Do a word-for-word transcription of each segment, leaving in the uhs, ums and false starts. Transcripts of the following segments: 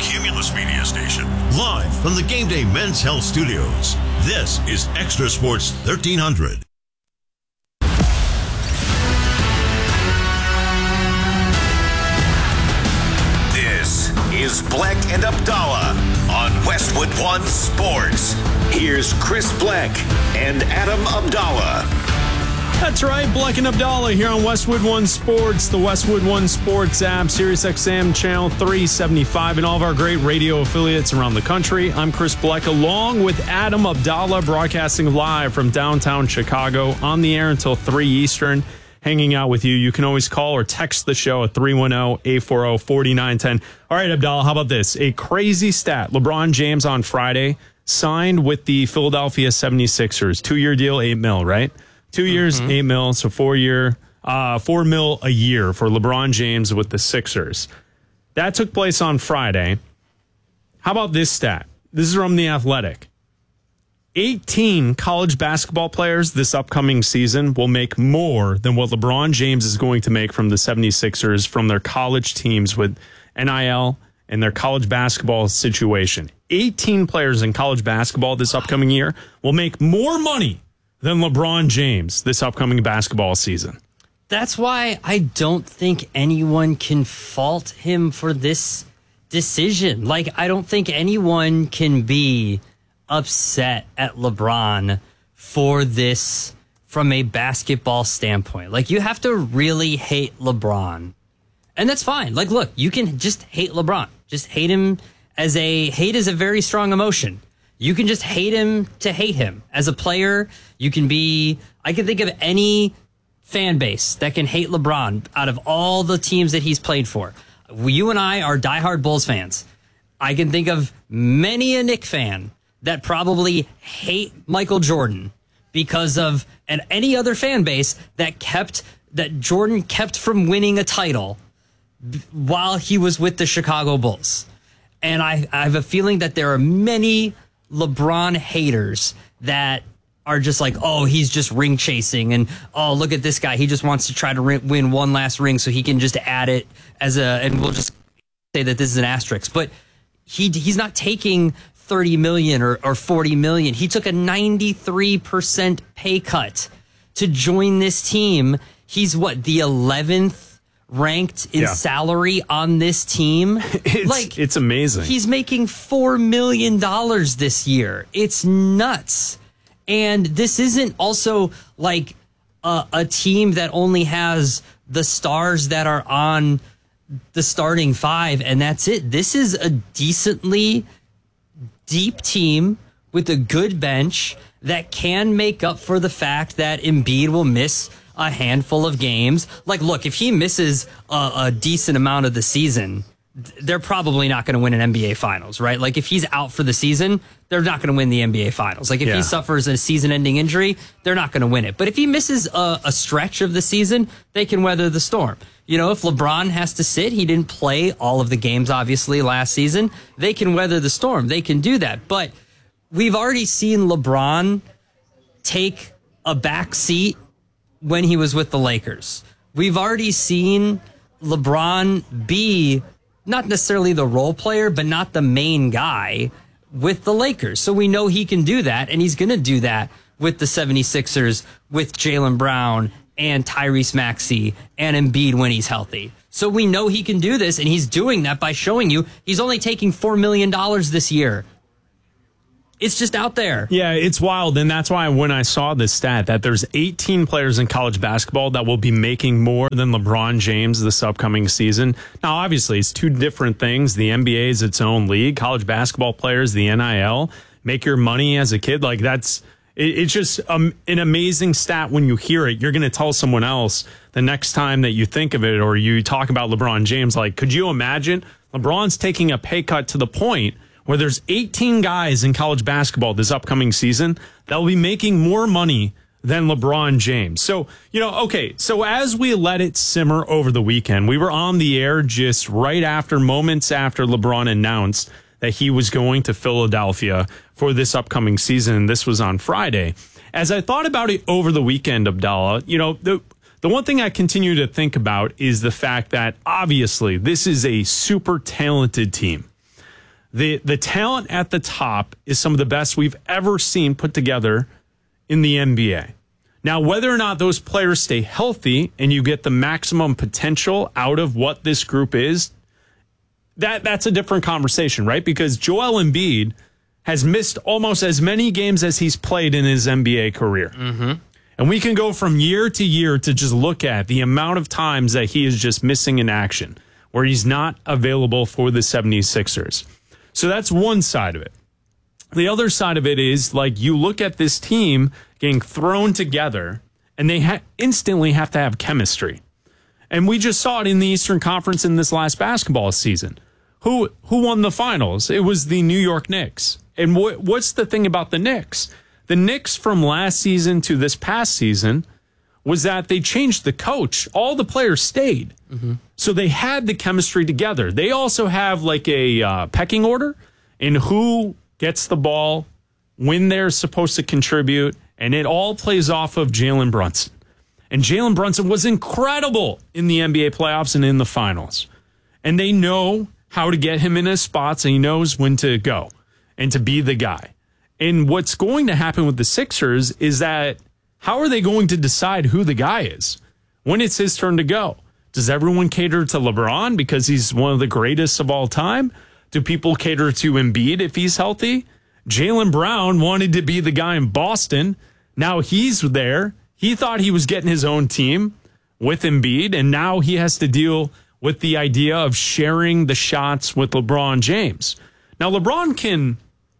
Cumulus Media Station, live from the Game Day Men's Health Studios. This is Extra Sports thirteen hundred. This is Black and Abdallah on Westwood One Sports. Here's Chris Black and Adam Abdallah. That's right, Black and Abdallah here on Westwood One Sports, the Westwood One Sports app, Sirius X M channel three seventy-five, and all of our great radio affiliates around the country. I'm Chris Black, along with Adam Abdallah, broadcasting live from downtown Chicago, on the air until three Eastern, hanging out with you. You can always call or text the show at three one zero, eight four zero, four nine one zero. All right, Abdallah, how about this? A crazy stat. LeBron James on Friday signed with the Philadelphia seventy-sixers. Two-year deal, eight mil, right? Two years, mm-hmm. eight mil, so four year, uh, four mil a year for LeBron James with the Sixers. That took place on Friday. How about this stat? This is from The Athletic. eighteen college basketball players this upcoming season will make more than what LeBron James is going to make from the seventy-sixers from their college teams with N I L and their college basketball situation. eighteen players in college basketball this upcoming year will make more money than LeBron James this upcoming basketball season. That's why I don't think anyone can fault him for this decision. Like, I don't think anyone can be upset at LeBron for this from a basketball standpoint. Like, you have to really hate LeBron. And that's fine. Like, look, you can just hate LeBron. Just hate him as a... Hate is a very strong emotion. You can just hate him to hate him. As a player, you can be... I can think of any fan base that can hate LeBron out of all the teams that he's played for. You and I are diehard Bulls fans. I can think of many a Knick fan that probably hate Michael Jordan because of... And any other fan base that kept... That Jordan kept from winning a title while he was with the Chicago Bulls. And I, I have a feeling that there are many LeBron haters that are just like, oh, he's just ring chasing, and oh, look at this guy, he just wants to try to ring, win one last ring so he can just add it as a, and we'll just say that this is an asterisk. But he he's not taking thirty million or, or forty million. He took a ninety-three percent pay cut to join this team. He's what, the eleventh ranked in yeah. salary on this team? It's, like, it's amazing. He's making four million dollars this year. It's nuts. And this isn't also like a, a team that only has the stars that are on the starting five, and that's it. This is a decently deep team with a good bench that can make up for the fact that Embiid will miss a handful of games. Like, look, if he misses a, a decent amount of the season, they're probably not going to win an N B A Finals, right? Like, if he's out for the season, they're not going to win the N B A Finals. Like, if yeah. he suffers a season-ending injury, they're not going to win it. But if he misses a, a stretch of the season, they can weather the storm. You know, if LeBron has to sit, he didn't play all of the games, obviously, last season, they can weather the storm. They can do that. But we've already seen LeBron take a back seat when he was with the Lakers. We've already seen LeBron be not necessarily the role player, but not the main guy with the Lakers. So we know he can do that, and he's going to do that with the seventy-sixers, with Jaylen Brown and Tyrese Maxey and Embiid when he's healthy. So we know he can do this, and he's doing that by showing you he's only taking four million dollars this year. It's just out there. Yeah, it's wild. And that's why when I saw this stat that there's eighteen players in college basketball that will be making more than LeBron James this upcoming season. Now, obviously, it's two different things. The N B A is its own league. College basketball players, the N I L, make your money as a kid. Like, that's it, it's just um, an amazing stat when you hear it. You're going to tell someone else the next time that you think of it or you talk about LeBron James. Like, could you imagine LeBron's taking a pay cut to the point where there's eighteen guys in college basketball this upcoming season that will be making more money than LeBron James. So, you know, okay, so as we let it simmer over the weekend, we were on the air just right after, moments after LeBron announced that he was going to Philadelphia for this upcoming season. This was on Friday. As I thought about it over the weekend, Abdallah, you know, the the one thing I continue to think about is the fact that obviously this is a super talented team. The the talent at the top is some of the best we've ever seen put together in the N B A. Now, whether or not those players stay healthy and you get the maximum potential out of what this group is, that that's a different conversation, right? Because Joel Embiid has missed almost as many games as he's played in his N B A career. Mm-hmm. And we can go from year to year to just look at the amount of times that he is just missing in action, where he's not available for the seventy-sixers. So that's one side of it. The other side of it is, like, you look at this team getting thrown together, and they ha- instantly have to have chemistry. And we just saw it in the Eastern Conference in this last basketball season. Who who won the finals? It was the New York Knicks. And wh- what's the thing about the Knicks? The Knicks from last season to this past season was that they changed the coach. All the players stayed. Mm-hmm. So they had the chemistry together. They also have like a uh, pecking order in who gets the ball, when they're supposed to contribute, and it all plays off of Jalen Brunson. And Jalen Brunson was incredible in the N B A playoffs and in the finals. And they know how to get him in his spots, and he knows when to go and to be the guy. And what's going to happen with the Sixers is that how are they going to decide who the guy is when it's his turn to go? Does everyone cater to LeBron because he's one of the greatest of all time? Do people cater to Embiid if he's healthy? Jaylen Brown wanted to be the guy in Boston. Now he's there. He thought he was getting his own team with Embiid, and now he has to deal with the idea of sharing the shots with LeBron James. Now, LeBron can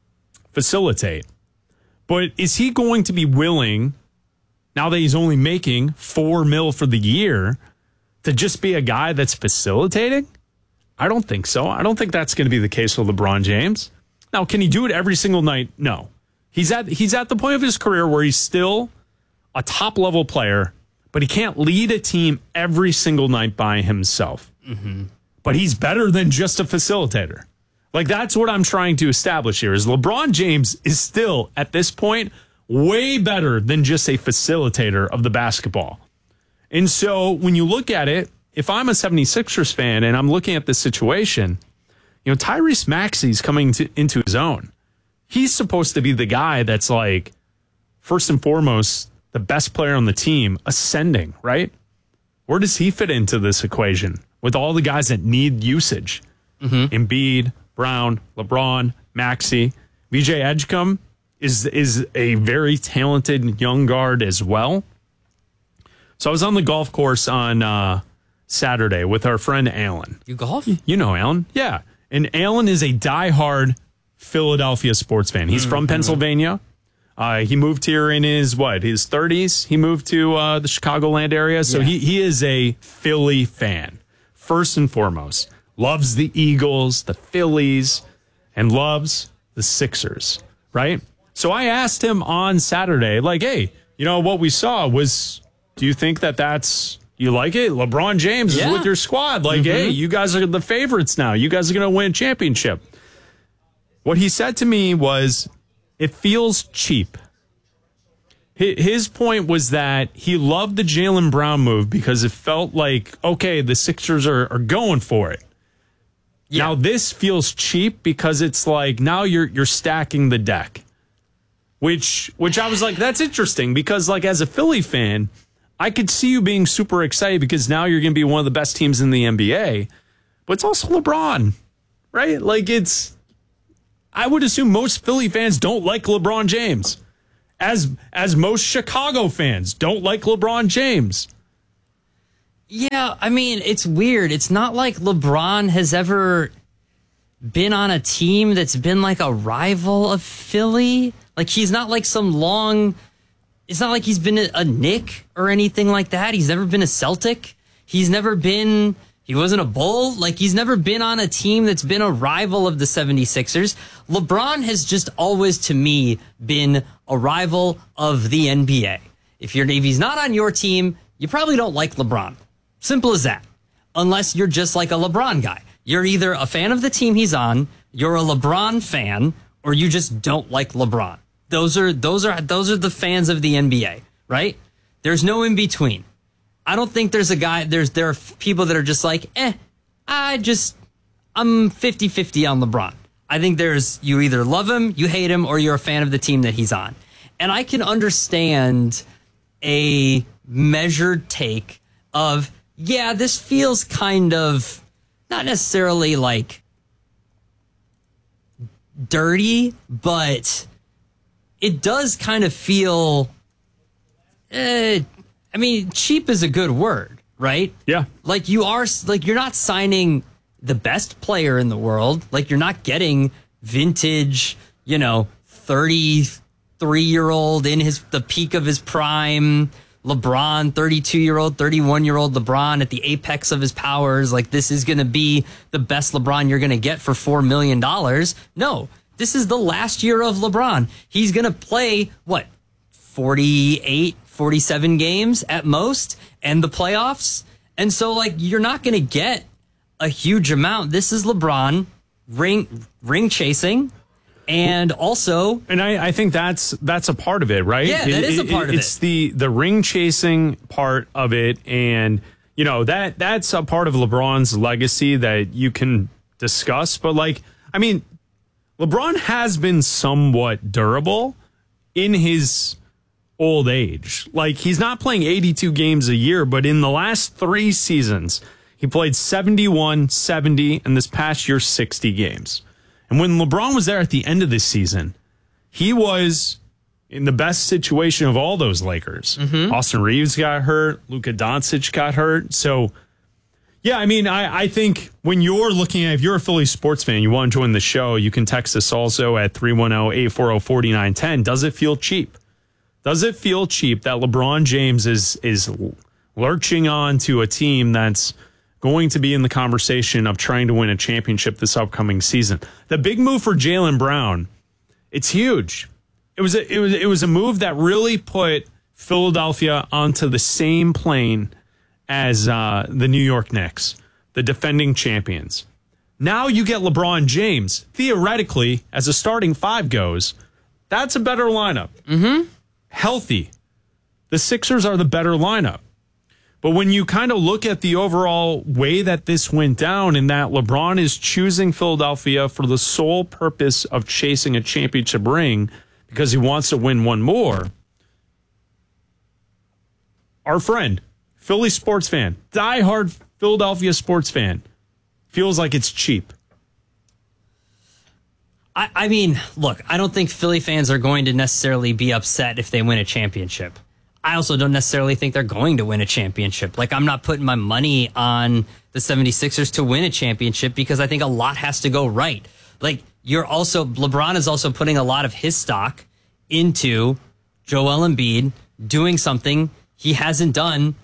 facilitate, but is he going to be willing, now that he's only making four mil for the year, to just be a guy that's facilitating? I don't think so. I don't think that's going to be the case with LeBron James. Now, can he do it every single night? No. He's at he's at the point of his career where he's still a top-level player, but he can't lead a team every single night by himself. Mm-hmm. But he's better than just a facilitator. Like, that's what I'm trying to establish here, is LeBron James is still, at this point, way better than just a facilitator of the basketball. And so when you look at it, if I'm a seventy-sixers fan and I'm looking at this situation, you know, Tyrese Maxey's coming to, into his own. He's supposed to be the guy that's, like, first and foremost, the best player on the team, ascending, right? Where does he fit into this equation with all the guys that need usage? Mm-hmm. Embiid, Brown, LeBron, Maxey. V J Edgecombe is is a very talented young guard as well. So I was on the golf course on uh, Saturday with our friend Alan. You golf? You know Alan. Yeah. And Alan is a diehard Philadelphia sports fan. He's mm-hmm. from Pennsylvania. Uh, he moved here in his, what, his thirties? He moved to uh, the Chicagoland area. So yeah. he, he is a Philly fan, first and foremost. Loves the Eagles, the Phillies, and loves the Sixers, right? So I asked him on Saturday, like, hey, you know, what we saw was, do you think that that's, you like it? LeBron James yeah. is with your squad. Like, mm-hmm. hey, you guys are the favorites now. You guys are going to win a championship. What he said to me was, it feels cheap. His point was that he loved the Jaylen Brown move because it felt like, okay, the Sixers are, are going for it. Yeah. Now this feels cheap because it's like now you're you're stacking the deck. Which which I was like, that's interesting because, like, as a Philly fan, I could see you being super excited because now you're going to be one of the best teams in the N B A. But it's also LeBron, right? Like, it's, I would assume most Philly fans don't like LeBron James, as as most Chicago fans don't like LeBron James. Yeah, I mean, it's weird. It's not like LeBron has ever been on a team that's been like a rival of Philly. Like, he's not like some long, it's not like he's been a, a Knick or anything like that. He's never been a Celtic. He's never been, he wasn't a Bull. Like, he's never been on a team that's been a rival of the seventy-sixers. LeBron has just always, to me, been a rival of the N B A. If you're, if he's not on your team, you probably don't like LeBron. Simple as that. Unless you're just like a LeBron guy. You're either a fan of the team he's on, you're a LeBron fan, or you just don't like LeBron. Those are those are those are the fans of the N B A, right? There's no in between. I don't think there's a guy, there's there are people that are just like, eh, I just, I'm fifty-fifty on LeBron. I think there's, you either love him, you hate him, or you're a fan of the team that he's on. And I can understand a measured take of, yeah, this feels kind of not necessarily like dirty, but it does kind of feel, eh, I mean, cheap is a good word, right? Yeah. Like you are, like you're not signing the best player in the world. Like you're not getting vintage, you know, thirty-three year old in his, the peak of his prime, LeBron, thirty-two year old, thirty-one year old LeBron at the apex of his powers. Like this is going to be the best LeBron you're going to get for four million dollars. No, this is the last year of LeBron. He's going to play what, forty-eight, forty-seven games at most and the playoffs. And so like, you're not going to get a huge amount. This is LeBron ring, ring chasing. And also, and I, I think that's that's a part of it, right? Yeah, that it, is a part it, of it. It's the the ring chasing part of it, and you know that that's a part of LeBron's legacy that you can discuss. But like, I mean, LeBron has been somewhat durable in his old age. Like he's not playing eighty-two games a year, but in the last three seasons, he played seventy-one, seventy, and this past year sixty games. And when LeBron was there at the end of this season, he was in the best situation of all those Lakers. Mm-hmm. Austin Reeves got hurt. Luka Doncic got hurt. So, yeah, I mean, I, I think when you're looking at, if you're a Philly sports fan, you want to join the show, you can text us also at three one zero, eight four zero, four nine one zero. Does it feel cheap? Does it feel cheap that LeBron James is is lurching on to a team that's going to be in the conversation of trying to win a championship this upcoming season? The big move for Jaylen Brown, it's huge. It was a, it was it was a move that really put Philadelphia onto the same plane as uh, the New York Knicks, the defending champions. Now you get LeBron James. Theoretically, as a starting five goes, that's a better lineup. Mm-hmm. Healthy. The Sixers are the better lineup. But when you kind of look at the overall way that this went down, and that LeBron is choosing Philadelphia for the sole purpose of chasing a championship ring because he wants to win one more, our friend, Philly sports fan, diehard Philadelphia sports fan, feels like it's cheap. I, I mean, look, I don't think Philly fans are going to necessarily be upset if they win a championship. I also don't necessarily think they're going to win a championship. Like, I'm not putting my money on the seventy-sixers to win a championship because I think a lot has to go right. Like, you're also, LeBron is also putting a lot of his stock into Joel Embiid doing something he hasn't done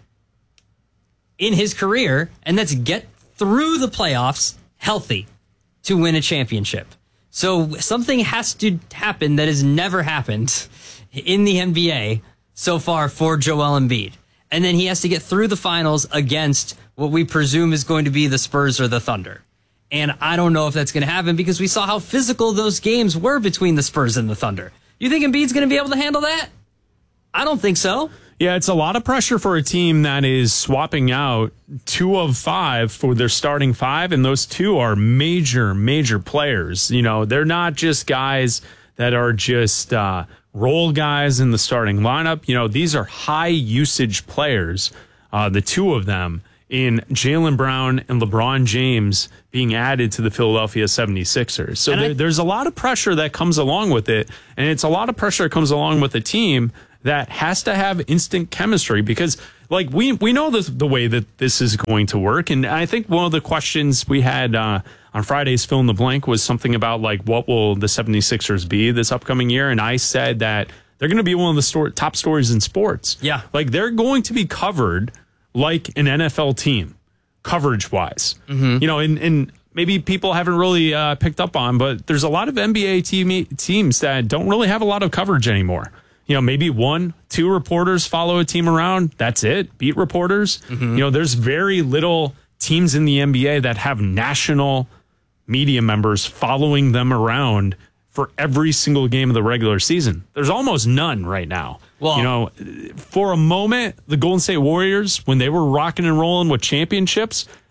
in his career, and that's get through the playoffs healthy to win a championship. So something has to happen that has never happened in the N B A so far for Joel Embiid. And then he has to get through the finals against what we presume is going to be the Spurs or the Thunder. And I don't know if that's going to happen because we saw how physical those games were between the Spurs and the Thunder. You think Embiid's going to be able to handle that? I don't think so. Yeah, it's a lot of pressure for a team that is swapping out two of five for their starting five, and those two are major, major players. You know, they're not just guys that are just uh, role guys in the starting lineup. You know, these are high usage players, uh, the two of them, in Jaylen Brown and LeBron James being added to the Philadelphia seventy-sixers. So there, I, there's a lot of pressure that comes along with it, and it's a lot of pressure that comes along with a team that has to have instant chemistry because, like, we we know the, the way that this is going to work. And I think one of the questions we had uh, on Friday's Fill in the Blank was something about, like, what will the seventy-sixers be this upcoming year? And I said that they're going to be one of the sto- top stories in sports. Yeah. Like, they're going to be covered like an N F L team, coverage-wise. Mm-hmm. You know, and, and maybe people haven't really uh, picked up on, but there's a lot of N B A team, teams that don't really have a lot of coverage anymore. You know, maybe one, two reporters follow a team around. That's it. Beat reporters. Mm-hmm. You know, there's very little teams in the N B A that have national media members following them around for every single game of the regular season. There's almost none right now. Well, you know, for a moment, the Golden State Warriors, when they were rocking and rolling with championships,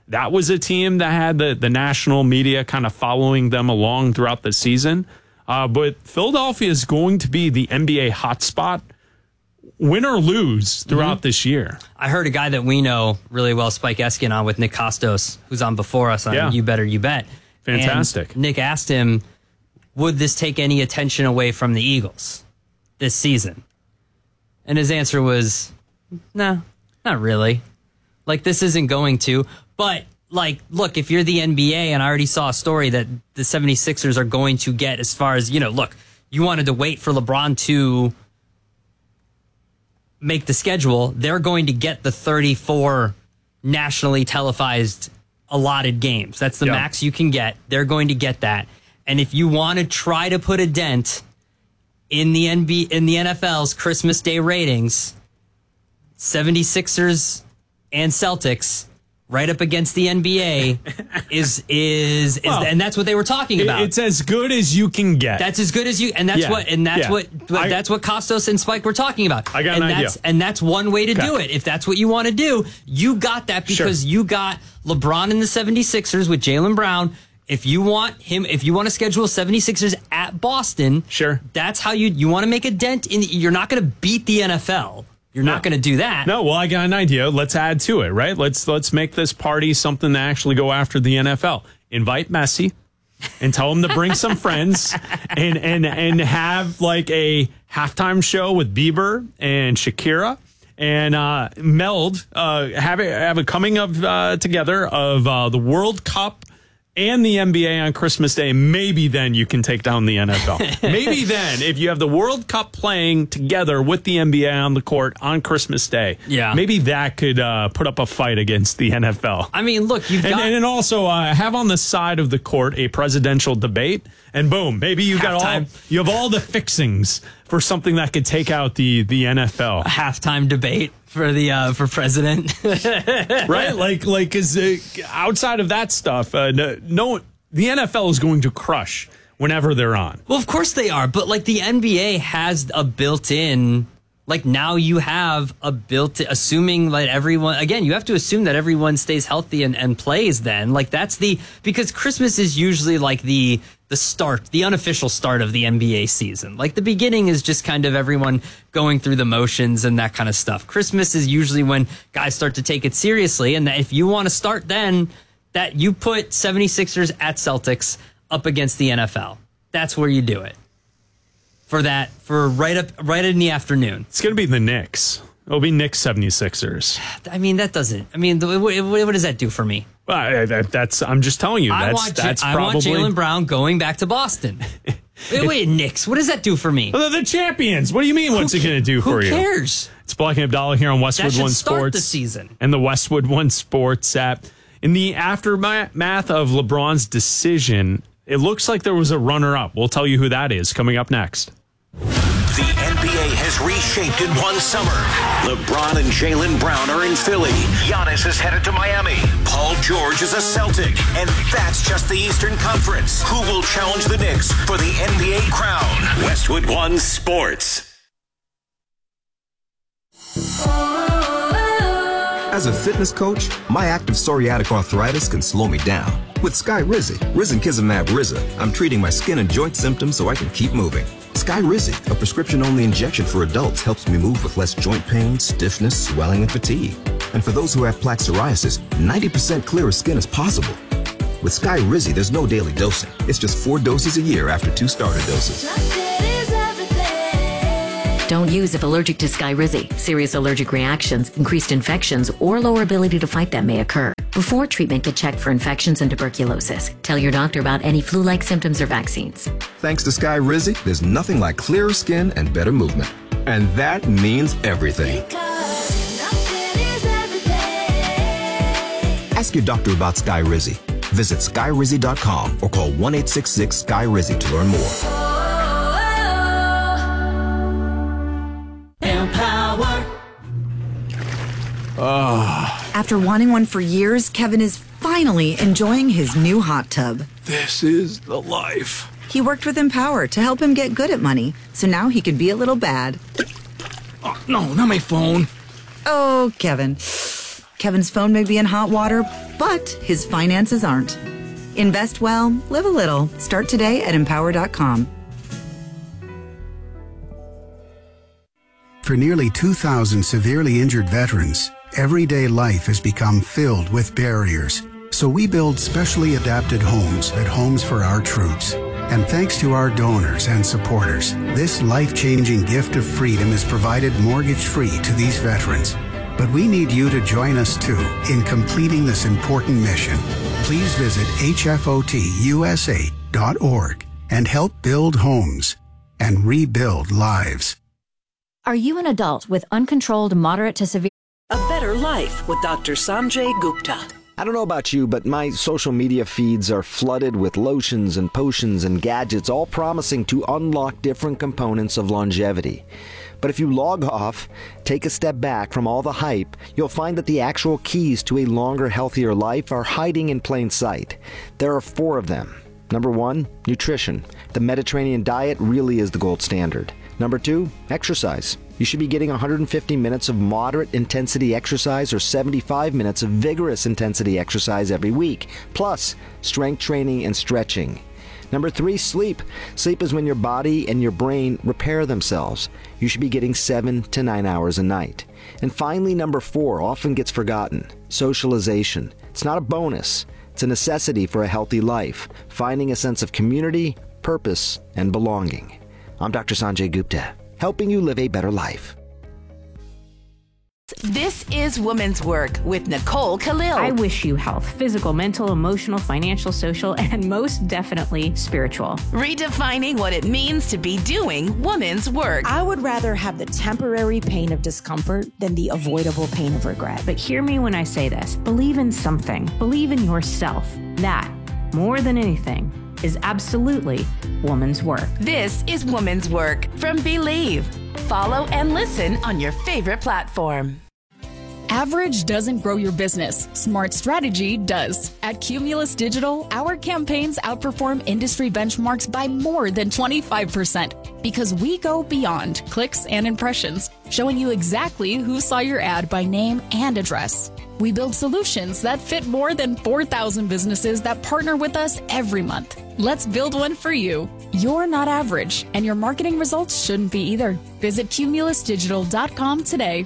that was a team that had the, the national media kind of following them along throughout the season. Uh, but Philadelphia is going to be the N B A hotspot, win or lose, throughout mm-hmm. this year. I heard a guy that we know really well, Spike Eskin, on with Nick Kostos, who's on before us on yeah. You Better You Bet. Fantastic. And Nick asked him, would this take any attention away from the Eagles this season? And his answer was, no, not really. Like, this isn't going to. But, like, look, if you're the N B A, and I already saw a story that the 76ers are going to get as far as, you know, look, you wanted to wait for LeBron to make the schedule. They're going to get the thirty-four nationally televised allotted games. That's the yep. max you can get. They're going to get that. And if you want to try to put a dent in the N B A, in the N F L's Christmas Day ratings, 76ers and Celtics right up against the N B A is is is well, and that's what they were talking about. It's as good as you can get. That's as good as you, and that's yeah. what and that's yeah. what, what I, that's what Kostos and Spike were talking about. I got and an that's, idea. And that's one way to okay. do it. If that's what you want to do, you got that because sure. you got LeBron and the 76ers with Jaylen Brown. If you want him, if you want to schedule 76ers at Boston, sure, that's how you you want to make a dent in. You're not going to beat the N F L. You're no. not going to do that. No, well, I got an idea. Let's add to it, right? Let's let's make this party something to actually go after the N F L. Invite Messi and tell him to bring some friends and and and have like a halftime show with Bieber and Shakira and uh, meld uh, have a have a coming of uh, together of uh, the World Cup and the N B A on Christmas Day. Maybe then you can take down the N F L. Maybe then, if you have the World Cup playing together with the N B A on the court on Christmas Day, yeah. maybe that could uh, put up a fight against the N F L. I mean, look, you've and, got... And also uh, have on the side of the court a presidential debate, and boom, maybe you got all you have all the fixings for something that could take out the, the N F L. A halftime debate for the uh, for president, right? Like, like, cause uh, outside of that stuff, uh, no, no, the N F L is going to crush whenever they're on. Well, of course they are, but like the N B A has a built-in. Like now you have a built, assuming that everyone, again, you have to assume that everyone stays healthy and, and plays then. Like that's the, because Christmas is usually like the, the start, the unofficial start of the N B A season. Like the beginning is just kind of everyone going through the motions and that kind of stuff. Christmas is usually when guys start to take it seriously. And that if you want to start then, that you put 76ers at Celtics up against the N F L. That's where you do it. For that, for right up, right in the afternoon. It's going to be the Knicks. It'll be Knicks 76ers. I mean, that doesn't, I mean, what, what does that do for me? Well, I, that, that's, I'm just telling you, that's, I want, that's I probably. want Jaylen Brown going back to Boston. wait, wait, Knicks, what does that do for me? Well, they're the champions. What do you mean, what's it going to do for who you? Who cares? It's Black and Abdallah here on Westwood that should One start Sports. the season. And the Westwood One Sports app. In the aftermath of LeBron's decision, it looks like there was a runner-up. We'll tell you who that is coming up next. The N B A has reshaped in one summer. LeBron and Jaylen Brown are in Philly. Giannis is headed to Miami. Paul George is a Celtic. And that's just the Eastern Conference. Who will challenge the Knicks for the N B A crown? Westwood One Sports. As a fitness coach, my active psoriatic arthritis can slow me down. With Skyrizi, Risankizumab Riza, I'm treating my skin and joint symptoms so I can keep moving. Skyrizi, a prescription-only injection for adults, helps me move with less joint pain, stiffness, swelling, and fatigue. And for those who have plaque psoriasis, ninety percent clearer skin is possible. With Skyrizi, there's no daily dosing. It's just four doses a year after two starter doses. Don't use if allergic to Skyrizi. Serious allergic reactions, increased infections, or lower ability to fight them may occur. Before treatment, get checked for infections and tuberculosis. Tell your doctor about any flu-like symptoms or vaccines. Thanks to Skyrizi, there's nothing like clearer skin and better movement. And that means everything. Ask your doctor about Skyrizi. Visit Skyrizi dot com or call one eight six six Sky Rizi to learn more. Oh. After wanting one for years, Kevin is finally enjoying his new hot tub. This is the life. He worked with Empower to help him get good at money, so now he can be a little bad. Oh, no, not my phone. Oh, Kevin. Kevin's phone may be in hot water, but his finances aren't. Invest well, live a little. Start today at empower dot com. For nearly two thousand severely injured veterans, everyday life has become filled with barriers. So we build specially adapted homes at Homes for Our Troops. And thanks to our donors and supporters, this life-changing gift of freedom is provided mortgage-free to these veterans. But we need you to join us too in completing this important mission. Please visit H F O T U S A dot org and help build homes and rebuild lives. Are you an adult with uncontrolled moderate to severe? A Better Life with Doctor Sanjay Gupta. I don't know about you, but my social media feeds are flooded with lotions and potions and gadgets, all promising to unlock different components of longevity. But if you log off, take a step back from all the hype, you'll find that the actual keys to a longer, healthier life are hiding in plain sight. There are four of them. Number one, nutrition. The Mediterranean diet really is the gold standard. Number two, exercise. You should be getting one hundred fifty minutes of moderate intensity exercise or seventy-five minutes of vigorous intensity exercise every week, plus strength training and stretching. Number three, sleep. Sleep is when your body and your brain repair themselves. You should be getting seven to nine hours a night. And finally, number four often gets forgotten, socialization. It's not a bonus. It's a necessity for a healthy life, finding a sense of community, purpose, and belonging. I'm Doctor Sanjay Gupta, helping you live a better life. This is Women's Work with Nicole Khalil. I wish you health, physical, mental, emotional, financial, social, and most definitely spiritual. Redefining what it means to be doing women's work. I would rather have the temporary pain of discomfort than the avoidable pain of regret. But hear me when I say this. Believe in something. Believe in yourself. That, more than anything, is absolutely woman's work. This is Woman's Work from Believe. Follow and listen on your favorite platform. Average doesn't grow your business. Smart strategy does. At Cumulus Digital, our campaigns outperform industry benchmarks by more than twenty-five percent because we go beyond clicks and impressions, showing you exactly who saw your ad by name and address. We build solutions that fit more than four thousand businesses that partner with us every month. Let's build one for you. You're not average, and your marketing results shouldn't be either. Visit cumulus digital dot com today.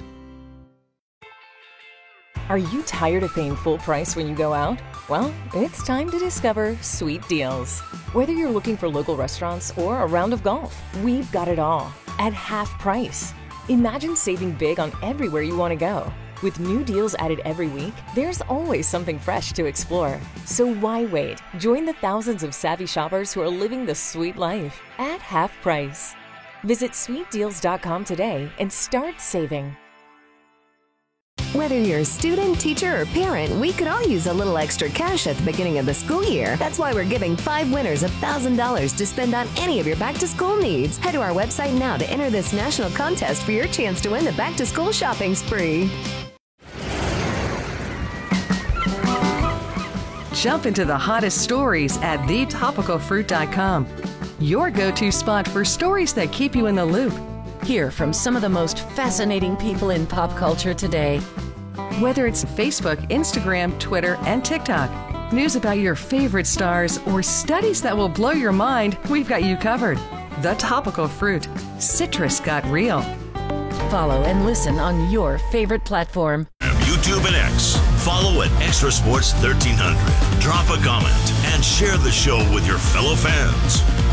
Are you tired of paying full price when you go out? Well, it's time to discover Sweet Deals. Whether you're looking for local restaurants or a round of golf, we've got it all at half price. Imagine saving big on everywhere you want to go. With new deals added every week, there's always something fresh to explore. So why wait? Join the thousands of savvy shoppers who are living the sweet life at half price. Visit sweet deals dot com today and start saving. Whether you're a student, teacher, or parent, we could all use a little extra cash at the beginning of the school year. That's why we're giving five winners one thousand dollars to spend on any of your back-to-school needs. Head to our website now to enter this national contest for your chance to win the back-to-school shopping spree. Jump into the hottest stories at the topical fruit dot com. Your go-to spot for stories that keep you in the loop. Hear from some of the most fascinating people in pop culture today. Whether it's Facebook, Instagram, Twitter, and TikTok, news about your favorite stars, or studies that will blow your mind, we've got you covered. The Topical Fruit. Citrus got real. Follow and listen on your favorite platform. YouTube and X. Follow at Extra Sports thirteen hundred. Drop a comment and share the show with your fellow fans.